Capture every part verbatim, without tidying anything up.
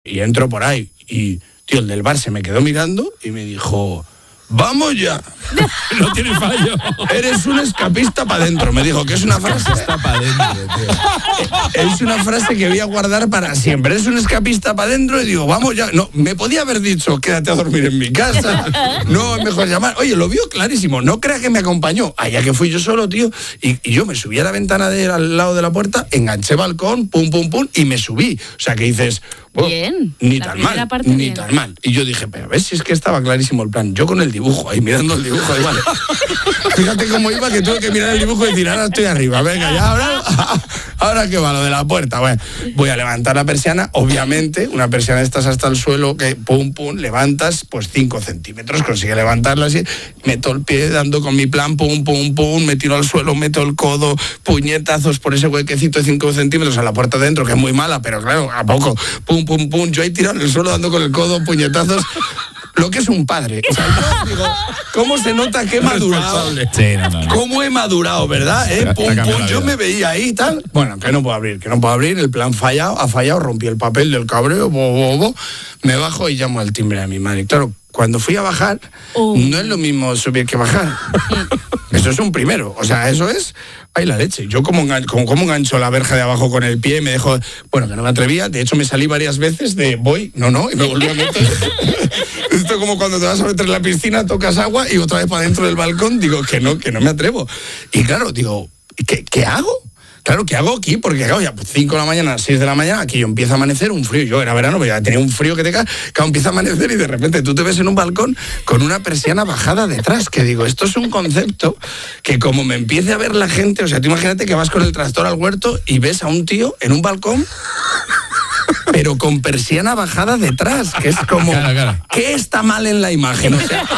y entro por ahí. Y, tío, el del bar se me quedó mirando y me dijo... ¡Vamos ya! No tiene fallo. Eres un escapista para adentro. Me dijo que es una frase. Está para adentro, tío. Es una frase que voy a guardar para siempre. Eres un escapista para adentro y digo, vamos ya. No, me podía haber dicho, quédate a dormir en mi casa. No, es mejor llamar. Oye, lo vio clarísimo. No creas que me acompañó. Allá que fui yo solo, tío. Y, y yo me subí a la ventana de al lado de la puerta, enganché balcón, pum, pum, pum, y me subí. O sea, que dices... Bueno, bien. Ni La tan mal, parte ni bien. tan mal. Y yo dije, pero a ver si es que estaba clarísimo el plan. Yo con el dibujo ahí, mirando el dibujo ahí, vale. Fíjate cómo iba, que tuve que mirar el dibujo y decir, ahora estoy arriba, venga, ya, ahora, ahora que va lo de la puerta. Bueno, voy a levantar la persiana, obviamente, una persiana de estas hasta el suelo, que pum, pum, levantas, pues cinco centímetros, consigue levantarla así, meto el pie dando con mi plan, pum, pum, pum, me tiro al suelo, meto el codo, puñetazos por ese huequecito de cinco centímetros a la puerta de dentro, que es muy mala, pero claro, a poco, pum, pum, pum, yo ahí tirado en el suelo dando con el codo, puñetazos, lo que es un padre. O sea, yo digo, ¿cómo se nota que he madurado? Sí, no, no, no. ¿Cómo he madurado, verdad? ¿Eh? Pum, pum, yo me veía ahí y tal. Bueno, que no puedo abrir, que no puedo abrir, el plan fallado, ha fallado, rompí el papel del cabreo, bo, bo, bo, me bajo y llamo al timbre de mi madre. Claro, cuando fui a bajar, uh. no es lo mismo subir que bajar. Eso es un primero, o sea, eso es... ¡Ay, la leche! Yo como, engan, como, como engancho la verja de abajo con el pie y me dejo... Bueno, que no me atrevía. De hecho, me salí varias veces de voy, no, no, y me volví a meter. Esto como cuando te vas a meter en la piscina, tocas agua y otra vez para dentro del balcón. Digo, que no, que no me atrevo. Y claro, digo, ¿qué, qué hago? Claro, ¿qué hago aquí? Porque claro, ya cinco de la mañana, seis de la mañana, aquí yo empieza a amanecer, un frío, yo era verano, pero ya tenía un frío que te cae, claro, empieza a amanecer y de repente tú te ves en un balcón con una persiana bajada detrás, que digo, esto es un concepto que como me empiece a ver la gente, o sea, tú imagínate que vas con el tractor al huerto y ves a un tío en un balcón, pero con persiana bajada detrás, que es como, cara, cara. ¿qué está mal en la imagen? O sea,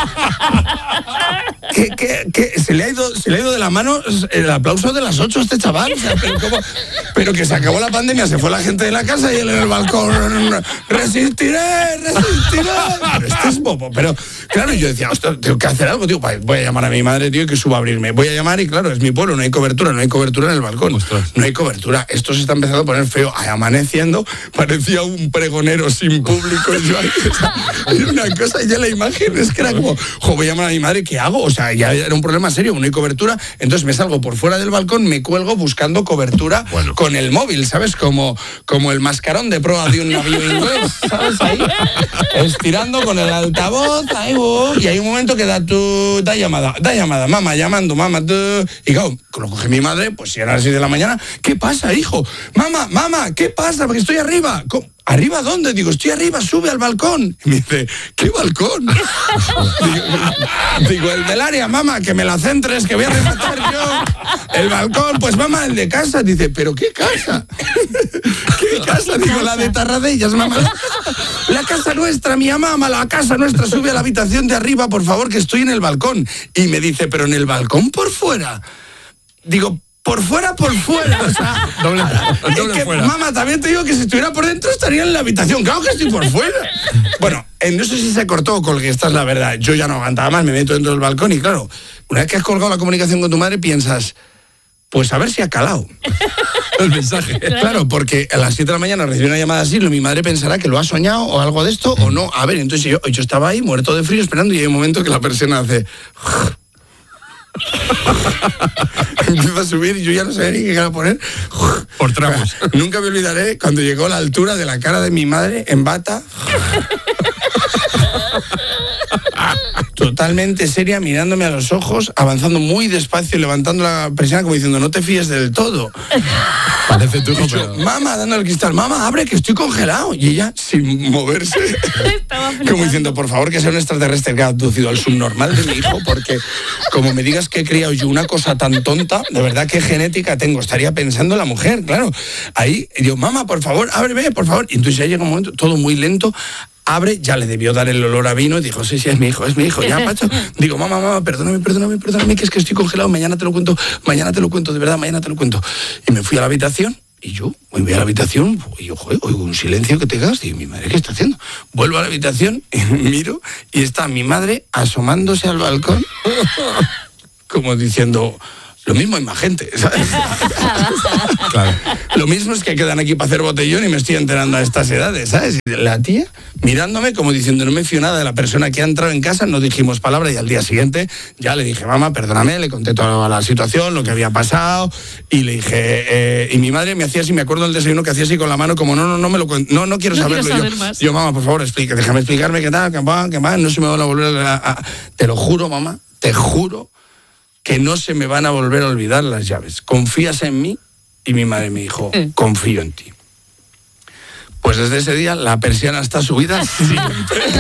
¿qué, qué, qué? Se, le ha ido, se le ha ido de la mano el aplauso de las ocho a este chaval, o sea, pero, ¿cómo? Pero que se acabó la pandemia, se fue la gente de la casa y él en el balcón, resistiré, resistiré. Pero este es bobo, pero claro, yo decía, ostras, tengo que hacer algo, tío, voy a llamar a mi madre, tío, que suba a abrirme, voy a llamar y claro, es mi pueblo, no hay cobertura, no hay cobertura en el balcón, ostras. No hay cobertura, esto se está empezando a poner feo, amaneciendo, parecía un pregonero sin público, yo ahí, o sea, era una cosa, ya la imagen es que era como, jo, voy a llamar a mi madre, ¿qué hago? O sea, ya era un problema serio, no hay cobertura, entonces me salgo por fuera del balcón, me cuelgo buscando cobertura bueno. con el móvil, ¿sabes? Como, como el mascarón de proa de un navío inglés, ¿sabes? Ahí, estirando con el altavoz, ahí, oh, y hay un momento que da tu, da llamada, da llamada, mamá, llamando, mamá, tú, y claro, lo coge mi madre, pues si era a las seis de la mañana, ¿qué pasa, hijo? Mamá, mamá, ¿qué pasa? Porque estoy arriba. ¿Cómo? ¿Arriba dónde? Digo, estoy arriba, sube al balcón. Y me dice, ¿qué balcón? digo, digo, el del área, mamá, que me la centres, que voy a rematar yo. El balcón, pues mamá, el de casa. Dice, ¿pero qué casa? ¿Qué casa? Digo, la de Tarradellas, mamá. La casa nuestra, mi mamá, la casa nuestra, sube a la habitación de arriba, por favor, que estoy en el balcón. Y me dice, ¿pero en el balcón por fuera? Digo, por fuera, por fuera, o sea, doble, doble que, fuera. Mamá, también te digo que si estuviera por dentro estaría en la habitación, claro que estoy por fuera. Bueno, eh, no sé si se cortó o colgué, esta es la verdad, yo ya no aguantaba más, me meto dentro del balcón y claro, una vez que has colgado la comunicación con tu madre piensas, pues a ver si ha calado. El mensaje. Claro, porque a las siete de la mañana recibí una llamada así, mi madre pensará que lo ha soñado o algo de esto o no. A ver, entonces yo, yo estaba ahí muerto de frío esperando y hay un momento que la persona hace... Empieza a subir y yo ya no sabía ni qué iba a poner. Por tramos. Nunca me olvidaré cuando llegó a la altura de la cara de mi madre en bata. Totalmente seria, mirándome a los ojos, avanzando muy despacio y levantando la persiana como diciendo, no te fíes del todo. Parece tu hijo, pero... Mamá, dando el cristal, mamá, abre que estoy congelado. Y ella, sin moverse, como diciendo, por favor, que sea un extraterrestre que ha abducido al subnormal de mi hijo, porque como me digas que he criado yo una cosa tan tonta, de verdad, ¿qué genética tengo? Estaría pensando en la mujer, claro. Ahí, y digo, mamá, por favor, ábreme, por favor. Y entonces ya llega un momento, todo muy lento, abre, ya le debió dar el olor a vino y dijo, sí, sí, es mi hijo, es mi hijo, ya, Pacho. Digo, mamá, mamá, perdóname, perdóname, perdóname, que es que estoy congelado, mañana te lo cuento, mañana te lo cuento, de verdad, mañana te lo cuento. Y me fui a la habitación, y yo, voy a la habitación, y yo, joder, oigo un silencio que te das, y mi madre, ¿qué está haciendo? Vuelvo a la habitación, y miro, y está mi madre asomándose al balcón, como diciendo... Lo mismo hay más gente, ¿sabes? Claro. Lo mismo es que quedan aquí para hacer botellón y me estoy enterando a estas edades, ¿sabes? Y la tía mirándome como diciendo, no me fío nada de la persona que ha entrado en casa, no dijimos palabra y al día siguiente ya le dije, mamá, perdóname, le conté toda la situación, lo que había pasado y le dije, eh, y mi madre me hacía así, me acuerdo del desayuno que hacía así con la mano como, no, no, no me lo cuento, no, no quiero No saberlo. quiero saber yo, más. yo, mamá, por favor, explica, déjame explicarme qué tal, qué va, qué va, no se me van a volver a, a... Te lo juro, mamá, te juro que no se me van a volver a olvidar las llaves. ¿Confías en mí? Y mi madre me dijo, confío en ti. Pues desde ese día la persiana está subida siempre.